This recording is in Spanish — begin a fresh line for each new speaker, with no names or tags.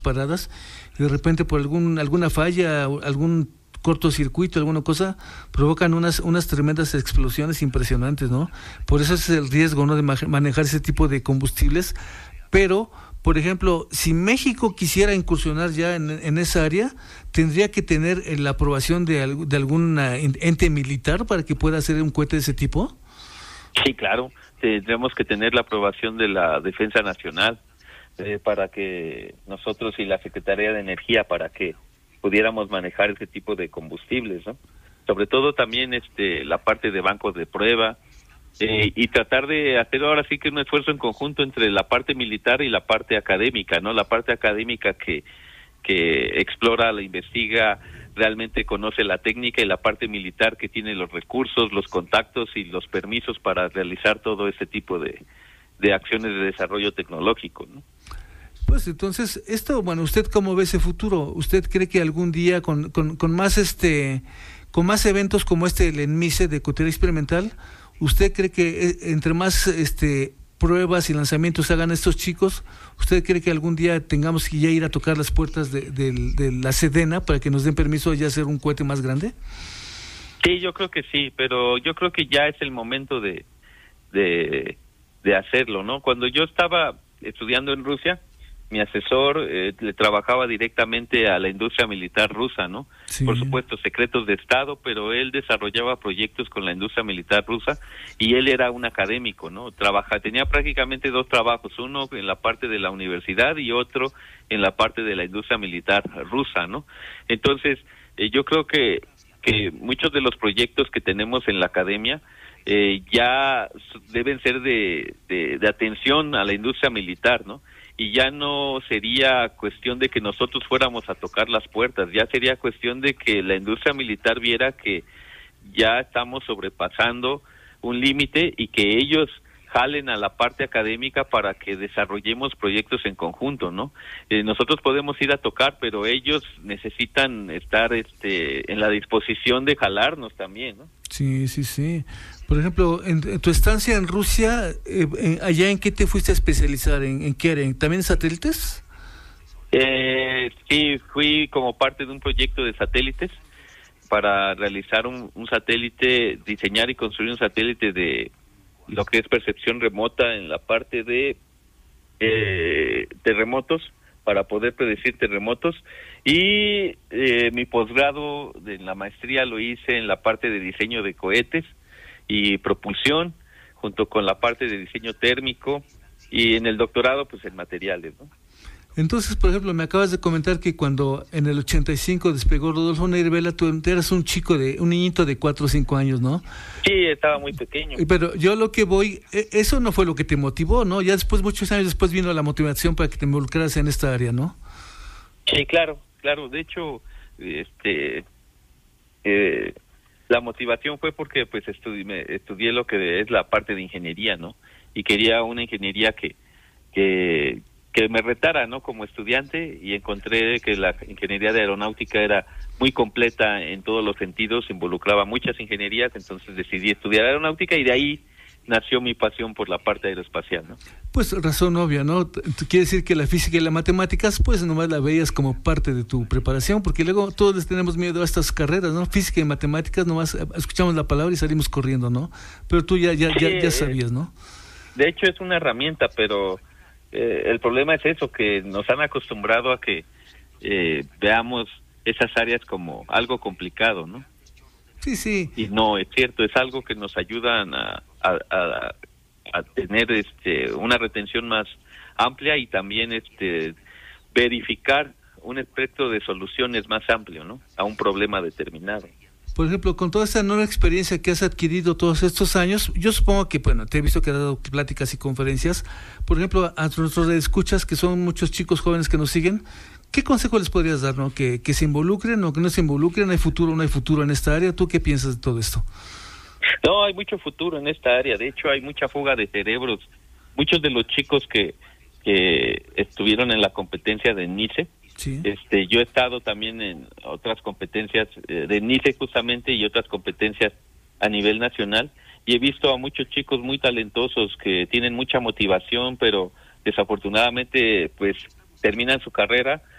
paradas y de repente por alguna falla, algún cortocircuito, alguna cosa, provocan unas tremendas explosiones impresionantes, ¿no? Por eso es el riesgo, ¿no?, de manejar ese tipo de combustibles. Pero, por ejemplo, si México quisiera incursionar ya en esa área, tendría que tener la aprobación de algún ente militar para que pueda hacer un cohete de ese tipo.
Sí, claro, tendremos que tener la aprobación de la Defensa Nacional para que nosotros y la Secretaría de Energía, para que pudiéramos manejar ese tipo de combustibles, ¿no? Sobre todo también la parte de bancos de prueba, y tratar de hacer ahora sí que un esfuerzo en conjunto entre la parte militar y la parte académica, ¿no? La parte académica que explora, la investiga, realmente conoce la técnica, y la parte militar que tiene los recursos, los contactos y los permisos para realizar todo este tipo de acciones de desarrollo tecnológico, ¿no?
Pues entonces, bueno, ¿usted cómo ve ese futuro? ¿Usted cree que algún día con más con más eventos como el ENMICE de cohetería experimental, usted cree que entre más pruebas y lanzamientos hagan estos chicos, usted cree que algún día tengamos que ya ir a tocar las puertas de la Sedena para que nos den permiso de ya hacer un cohete más grande?
Sí, yo creo que sí, pero yo creo que ya es el momento de hacerlo, ¿no? Cuando yo estaba estudiando en Rusia, mi asesor le trabajaba directamente a la industria militar rusa, ¿no? Sí. Por supuesto, secretos de Estado, pero él desarrollaba proyectos con la industria militar rusa, y él era un académico, ¿no? Tenía prácticamente dos trabajos, uno en la parte de la universidad y otro en la parte de la industria militar rusa, ¿no? Entonces, yo creo que muchos de los proyectos que tenemos en la academia ya deben ser de atención a la industria militar, ¿no? Y ya no sería cuestión de que nosotros fuéramos a tocar las puertas, ya sería cuestión de que la industria militar viera que ya estamos sobrepasando un límite y que ellos jalen a la parte académica para que desarrollemos proyectos en conjunto, ¿no? Nosotros podemos ir a tocar, pero ellos necesitan estar en la disposición de jalarnos también, ¿no?
Sí, sí, sí. Por ejemplo, en tu estancia en Rusia, ¿allá en qué te fuiste a especializar? ¿En qué era? ¿También satélites?
Sí, fui como parte de un proyecto de satélites para realizar un satélite, diseñar y construir un satélite de lo que es percepción remota en la parte de terremotos, para poder predecir terremotos, y mi posgrado en la maestría lo hice en la parte de diseño de cohetes y propulsión, junto con la parte de diseño térmico, y en el doctorado pues en materiales, ¿no?
Entonces, por ejemplo, me acabas de comentar que cuando en el 85 despegó Rodolfo Neira Vela, tú eras un niñito de 4 o 5 años, ¿no?
Sí, estaba muy pequeño.
Pero yo lo que voy, eso no fue lo que te motivó, ¿no? Ya después, muchos años después, vino la motivación para que te involucraras en esta área, ¿no?
Sí, claro. De hecho, la motivación fue porque pues estudié lo que es la parte de ingeniería, ¿no? Y quería una ingeniería que me retara, ¿no?, como estudiante, y encontré que la ingeniería de aeronáutica era muy completa en todos los sentidos, involucraba muchas ingenierías, entonces decidí estudiar aeronáutica, y de ahí nació mi pasión por la parte aeroespacial, ¿no?
Pues razón obvia, ¿no? Quiere decir que la física y las matemáticas, pues nomás la veías como parte de tu preparación, porque luego todos les tenemos miedo a estas carreras, ¿no? Física y matemáticas, nomás escuchamos la palabra y salimos corriendo, ¿no? Pero tú ya sabías, ¿no?
De hecho es una herramienta, pero el problema es eso, que nos han acostumbrado a que veamos esas áreas como algo complicado, ¿no?
Sí, sí.
Y no, es cierto, es algo que nos ayudan a tener una retención más amplia, y también verificar un espectro de soluciones más amplio, ¿no?, a un problema determinado.
Por ejemplo, con toda esta nueva experiencia que has adquirido todos estos años, yo supongo que, bueno, te he visto que has dado pláticas y conferencias. Por ejemplo, a nuestros escuchas, que son muchos chicos jóvenes que nos siguen, ¿qué consejo les podrías dar, no? ¿Que se involucren o que no se involucren? ¿Hay futuro o no hay futuro en esta área? ¿Tú qué piensas de todo esto?
No, hay mucho futuro en esta área. De hecho, hay mucha fuga de cerebros. Muchos de los chicos que estuvieron en la competencia de NICE, sí. Yo he estado también en otras competencias de NICE justamente, y otras competencias a nivel nacional, y he visto a muchos chicos muy talentosos que tienen mucha motivación, pero desafortunadamente pues terminan su carrera